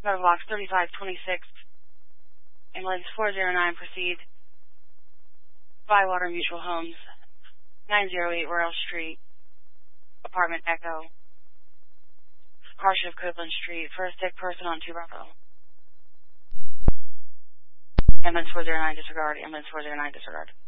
Metal Box 3526. Ambulance 409, proceed. Bywater Mutual Homes, 908 Royal Street, Apartment Echo. Car shift Copeland Street, first sick person on 2 Bravo. Ambulance 409, disregard. Ambulance 409, disregard.